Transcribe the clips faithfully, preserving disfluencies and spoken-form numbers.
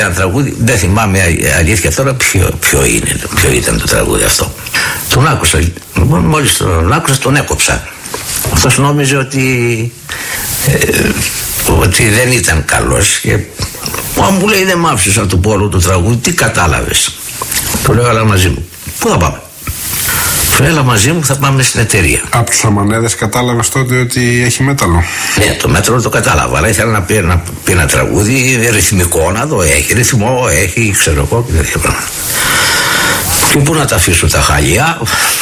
Ένα τραγούδι, δεν θυμάμαι αλήθεια τώρα ποιο, ποιο είναι, ποιο ήταν το τραγούδι αυτό. Τον άκουσα, λοιπόν, μόλις τον άκουσα τον έκοψα. Αυτός νόμιζε ότι, ε, ότι δεν ήταν καλός και μου λέει δεν μ' άφησες να του πω όλο το τραγούδι, τι κατάλαβες? Του λέω έλα μαζί μου. Πού θα πάμε? Του έλα μαζί μου, θα πάμε στην εταιρεία. Από τους Αμανέδες κατάλαβες τότε ότι έχει μέταλλο? Ναι, το μέταλλο το κατάλαβα, αλλά ήθελα να πει, να πει ένα τραγούδι ρυθμικό, να δω, έχει ρυθμό, έχει ξέρω εγώ και τέτοια πράγματα. Και πού να τα αφήσω τα χαλιά?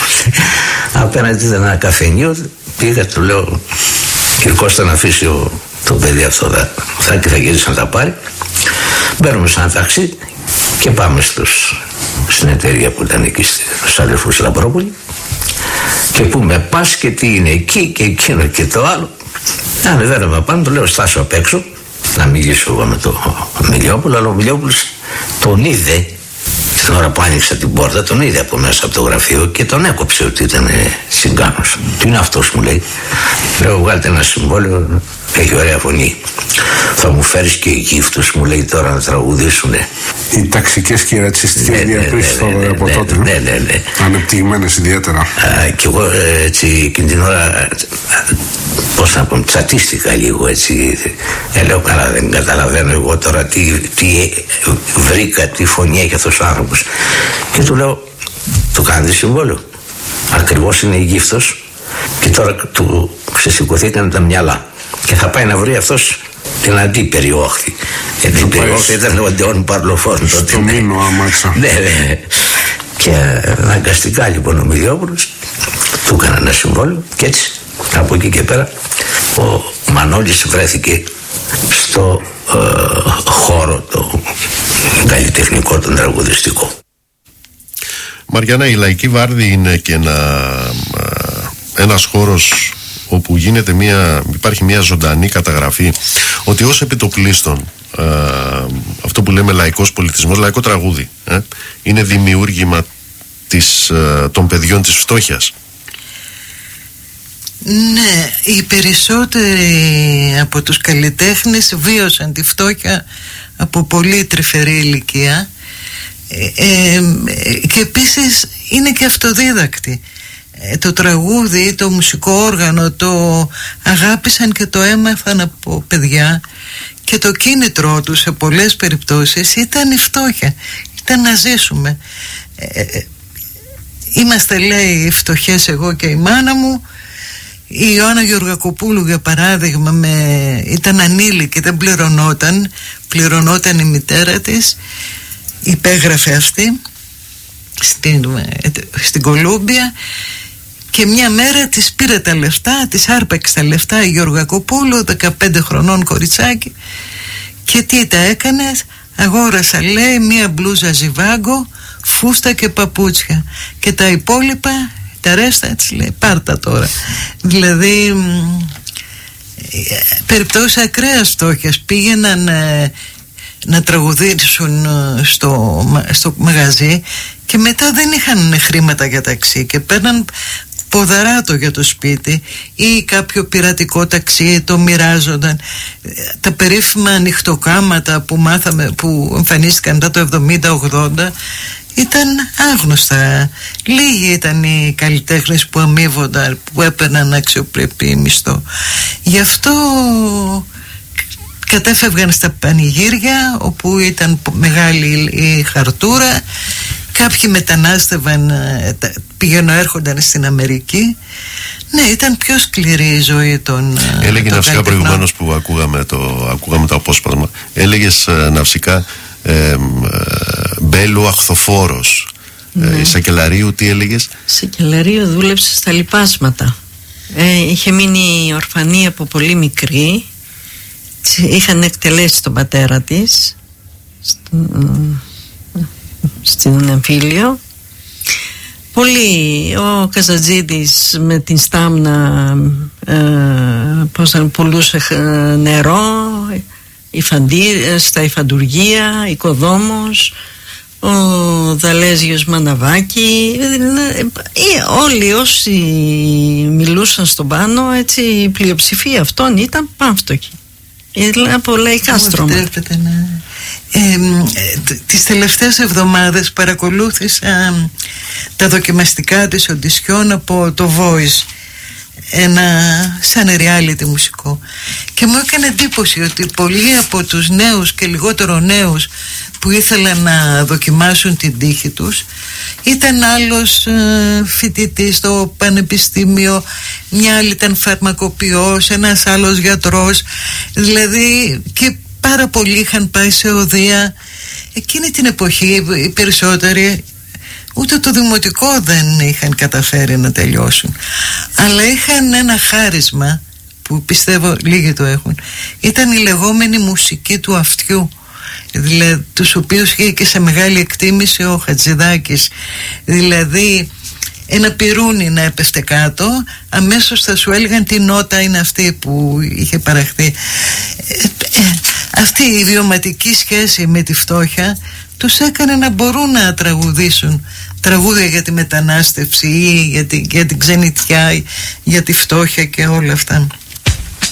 Απέναντι ήταν ένα καφενείο, πήγα, του λέω κύριε Κώστα να αφήσει ο, το παιδί αυτό, θα, θα, θα γυρίσει να τα πάρει. Μπαίνουμε σε ένα ταξί και πάμε στους, στην εταιρεία που ήταν εκεί στους αδερφούς Λαμπρόπουλοι και που με πας και τι είναι εκεί και εκείνο και το άλλο. Ανεβαίνουμε πάνω, του λέω στάσω απ' έξω να μιλήσω εγώ με τον Μιλιόπουλο, αλλά ο Μιλιόπουλος τον είδε την ώρα που άνοιξα την πόρτα, τον είδε από μέσα από το γραφείο και τον έκοψε ότι ήταν συγκάνος. Τι είναι αυτός, μου λέει? Λέω βγάλτε ένα συμβόλαιο, έχει ωραία φωνή. Θα μου φέρεις και γύφτους, μου λέει, τώρα να τραγουδήσουνε. Οι ταξικές και οι ρατσιστικές διακρίσεις από τότε. Ναι, ναι, ναι. Ανεπτυγμένες ιδιαίτερα. Και εγώ έτσι εκείνη την ώρα, πώς να πω, τσατίστηκα λίγο έτσι. Ε, λέω καλά, δεν καταλαβαίνω εγώ τώρα τι, τι βρήκα, τι φωνή έχει αυτός ο άνθρωπος. Και του λέω, του κάνετε συμβόλαιο? Ακριβώς είναι η γύφτος και τώρα του ξεσηκωθήκαν τα μυαλά και θα πάει να βρει αυτός την αντίπερη όχθη. Και την περιοχή ήταν ο Αντεών Παρλοφόρν τότε. Στο Μήνο αμάξα. Ναι, ναι. Και αναγκαστικά λοιπόν ο Μιλιόπουλος του έκανε ένα συμβόλαιο και έτσι από εκεί και πέρα ο Μανώλης βρέθηκε στο ε, χώρο το καλλιτεχνικό, τον τραγουδιστικό. Μαριάννα, η Λαϊκή Βάρδη είναι και ένα, ένας χώρος όπου γίνεται μια, υπάρχει μια ζωντανή καταγραφή ότι ως επιτοπλίστων ε, αυτό που λέμε λαϊκός πολιτισμός, λαϊκό τραγούδι ε, είναι δημιούργημα της, ε, των παιδιών της φτώχειας. Ναι, οι περισσότεροι από τους καλλιτέχνες βίωσαν τη φτώχεια από πολύ τρυφερή ηλικία ε, ε, και επίσης είναι και αυτοδίδακτοι. Το τραγούδι, το μουσικό όργανο το αγάπησαν και το έμαθαν από παιδιά και το κίνητρό τους σε πολλές περιπτώσεις ήταν η φτώχεια, ήταν να ζήσουμε. ε, Είμαστε, λέει, φτωχές εγώ και η μάνα μου. Η Ιωάννα Γεωργακοπούλου, για παράδειγμα, με, ήταν ανήλικη, δεν πληρωνόταν, πληρωνόταν η μητέρα της, υπέγραφε αυτή στην, στην Κολούμπια και μια μέρα της πήρε τα λεφτά, της άρπαξε τα λεφτά η Γεωργακοπούλου, δεκαπέντε χρονών κοριτσάκι, και τι τα έκανε? Αγόρασα, λέει, μια μπλούζα ζιβάγκο, φούστα και παπούτσια και τα υπόλοιπα, τα ρέστα, έτσι λέει, πάρτα τώρα. Δηλαδή περιπτώσεις ακραίας φτώχειας. Πήγαιναν ε, να τραγουδήσουν στο, στο μαγαζί και μετά δεν είχαν χρήματα για ταξί και παίρναν ποδαράτο για το σπίτι ή κάποιο πειρατικό ταξί, το μοιράζονταν. Τα περίφημα ανοιχτοκάματα που μάθαμε, που εμφανίστηκαν μετά το εβδομήντα ογδόντα, ήταν άγνωστα. Λίγοι ήταν οι καλλιτέχνες που αμείβονταν, που έπαιρναν αξιοπρεπή μισθό. Γι' αυτό κατέφευγαν στα πανηγύρια όπου ήταν μεγάλη η χαρτούρα. Κάποιοι μετανάστευαν, πήγαιναν, έρχονταν στην Αμερική. Ναι, ήταν πιο σκληρή η ζωή των. Έλεγε ναυσικά προηγουμένως που ακούγαμε το, ακούγαμε το απόσπασμα. Έλεγες ε, ναυσικά ε, ε, Μπέλου Αχθοφόρος. Ναι. ε, Σακελαρίου, τι έλεγες? Σακελαρίου δούλεψε στα λιπάσματα. ε, Είχε μείνει ορφανή από πολύ μικρή. Είχαν εκτελέσει τον πατέρα της στην, στην εμφύλιο. Πολύ. Ο Καζατζίδης με την Στάμνα ε, πώς να πουλούσε νερό η φαντί, στα υφαντουργεία, οικοδόμος. Ο Δαλέζιος Μαναβάκη, όλοι όσοι μιλούσαν στον Πάνο, έτσι, η πλειοψηφία αυτών ήταν πανφτωχοί από λαϊκά στρώματα. Ναι. Ε, ε, τις τελευταίες εβδομάδες παρακολούθησα τα δοκιμαστικά της οντισιόν από το Voice, ένα σαν reality μουσικό, και μου έκανε εντύπωση ότι πολλοί από τους νέους και λιγότερο νέους που ήθελαν να δοκιμάσουν την τύχη τους ήταν άλλος ε, φοιτητής στο πανεπιστήμιο, μια άλλη ήταν φαρμακοποιός, ένας άλλος γιατρός, δηλαδή, και πάρα πολλοί είχαν πάει σε οδεία. Εκείνη την εποχή οι περισσότεροι ούτε το δημοτικό δεν είχαν καταφέρει να τελειώσουν, αλλά είχαν ένα χάρισμα που πιστεύω λίγοι το έχουν. Ήταν η λεγόμενη μουσική του αυτιού, δηλαδή τους οποίους είχε και σε μεγάλη εκτίμηση ο Χατζηδάκης. Δηλαδή ένα πυρούνι να έπεφτε κάτω, αμέσως θα σου έλεγαν τι νότα είναι αυτή που είχε παραχθεί. ε, ε, αυτή η ιδιωματική σχέση με τη φτώχεια τους έκανε να μπορούν να τραγουδήσουν τραγούδια για τη μετανάστευση ή για την, για την ξενιτιά, για τη φτώχεια και όλα αυτά.